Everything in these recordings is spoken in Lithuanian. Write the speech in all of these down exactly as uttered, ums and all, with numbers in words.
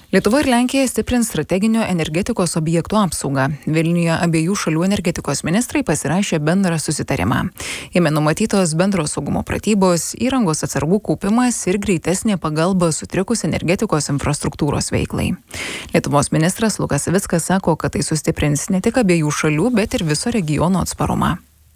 Lietuva ir Lenkija stiprins strateginio energetikos objektų apsaugą. Vilniuje abiejų šalių energetikos ministrai pasirašė bendrą susitarimą. Jame numatytos bendros saugumo pratybos, įrangos atsargų kaupimas ir greitesnė pagalba sutrikus energetikos infrastruktūros veiklai. Lietuvos ministras Lukas Savickas sako, kad tai sustiprins ne tik abiejų šalių, bet ir viso regiono atsparumą.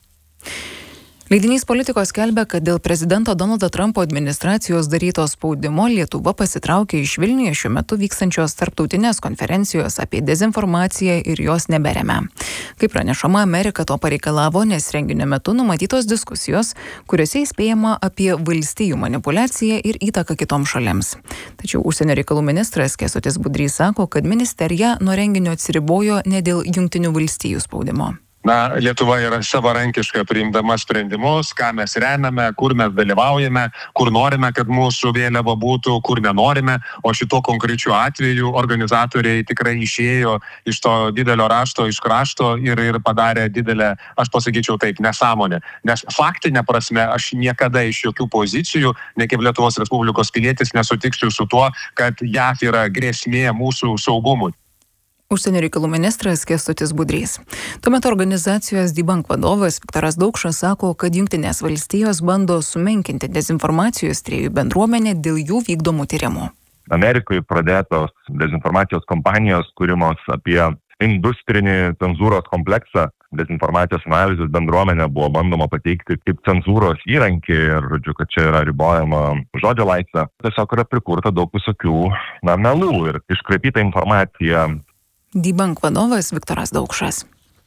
Leidinys Politikos skelbia, kad dėl prezidento Donaldo Trumpo administracijos daryto spaudimo Lietuva pasitraukė iš Vilniuje šiuo metu vykstančios tarptautinės konferencijos apie dezinformaciją ir jos neberemia. Kaip pranešama, Amerika to pareikalavo, nes renginio metu numatytos diskusijos, kuriuose įspėjama apie valstijų manipuliaciją ir įtaką kitoms šalims. Tačiau užsienio reikalų ministras Kęstutis Budrys sako, kad ministerija nuo renginio atsiribojo ne dėl Jungtinių valstijų spaudimo. Na, Lietuva yra savarankiška priimdama sprendimus, ką mes remiame, kur mes dalyvaujame, kur norime, kad mūsų vėliava būtų, kur nenorime, o šito konkrečiu atveju organizatoriai tikrai išėjo iš to didelio rašto, iš krašto ir, ir padarė didelę, aš pasakyčiau taip, nesąmonę. Nes faktinė prasme aš niekada iš jokių pozicijų, ne kaip Lietuvos Respublikos pilietis, nesutiksiu su tuo, kad J A V yra grėsmė mūsų saugumui. Užsienio reikalų ministras Kęstutis Budrys. Tuomet organizacijos Debunk vadovas Viktoras Daukšas sako, kad Jungtinės valstijos bando sumenkinti dezinformacijos tyrėjų bendruomenę dėl jų vykdomų tyrimų. Amerikoje pradėtos dezinformacijos kampanijos kūrimos apie industrinį cenzūros kompleksą. Dezinformacijos analizės bendruomenė buvo bandoma pateikti kaip cenzūros įrankį ir, žodžiu, kad čia yra ribojama žodžio laisvė. Tiesiog yra prikurta daug visokių na, melų ir iškraipyta informacija. Debunk vadovas Viktoras Daukšas.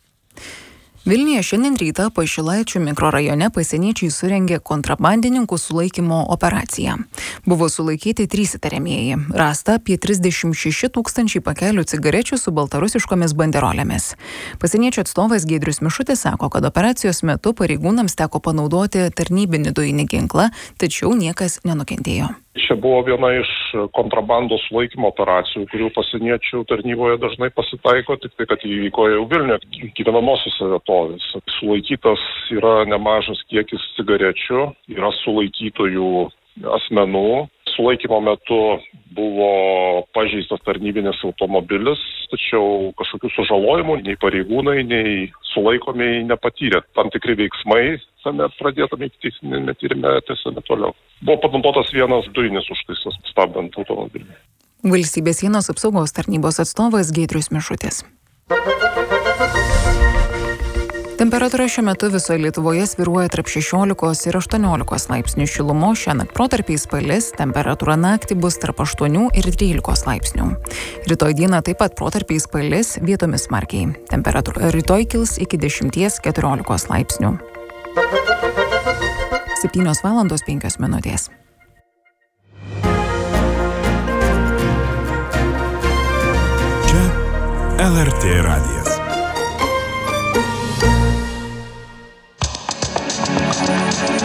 Vilniuje šiandien rytą Pašilaičių mikrorajone pasieniečiai surengė kontrabandininkų sulaikymo operaciją. Buvo sulaikyti trys įtariamieji. Rasta apie trisdešimt šeši tūkstančiai pakelių cigarečių su baltarusiškomis banderolėmis. Pasieniečių atstovas Giedrius Mišutis sako, kad operacijos metu pareigūnams teko panaudoti tarnybinį dujinį ginklą, tačiau niekas nenukentėjo. Čia buvo viena iš kontrabandos sulaikymo operacijų, kurių pasieniečių tarnyboje dažnai pasitaiko, tik tai, kad įvyko jau Vilniuje gyvenamosiose vietovėse. Sulaikytas yra nemažas kiekis cigarečių, yra sulaikytojų asmenų. Sulaikymo metu buvo pažeistas tarnybinis automobilis, tačiau kažkokių sužalojimų nei pareigūnai, nei sulaikomieji nepatyrė. Tam tikri veiksmai tame pradėtame ikiteisminiame tyrime tęsiami toliau. Buvo panaudotas vienas dujinis užtaisas stabdant automobilį. Valstybės sienos apsaugos tarnybos atstovas Giedrius Mišutis. Temperatūra šiuo metu visoje Lietuvoje svyruoja tarp šešiolikos ir aštuoniolikos laipsnių šilumos, šiąnakt protarpiais palis, temperatūra naktį bus tarp aštuonių ir trylikos laipsnių. Rytoj dieną taip pat protarpiais palis, vietomis smarkiai. Temperatūra rytoj kils iki dešimties keturiolikos laipsnių. septynios valandos penkios minutės. Čia L R T radijas.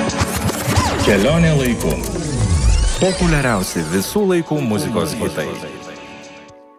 Kelionė laiku. Populiariausi visų laikų muzikos hitai.